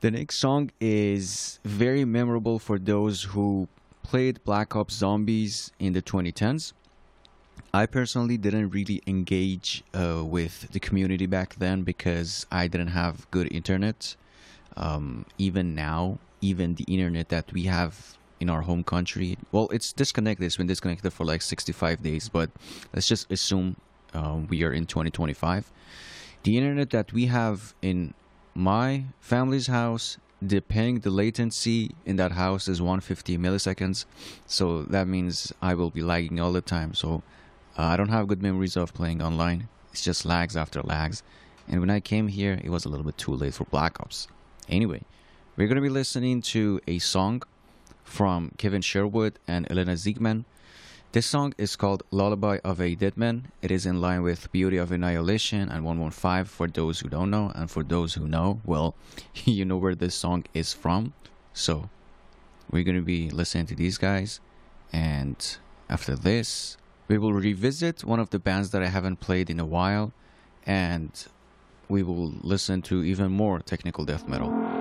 The next song is very memorable for those who played Black Ops Zombies in the 2010s. I personally didn't really engage with the community back then because I didn't have good internet. Even now, even the internet that we have in our home country, well, it's disconnected. It's been disconnected for like 65 days, but let's just assume we are in 2025. The internet that we have in my family's house, the ping, the latency in that house is 150 milliseconds. So that means I will be lagging all the time. So I don't have good memories of playing online. It's just lags after lags. And when I came here, it was a little bit too late for Black Ops. Anyway, we're going to be listening to a song from Kevin Sherwood and Elena Ziegman. This song is called Lullaby of a Dead Man. It is in line with Beauty of Annihilation and 115 for those who don't know. And for those who know, well, you know where this song is from. So we're going to be listening to these guys. And after this, we will revisit one of the bands that I haven't played in a while. And we will listen to even more technical death metal.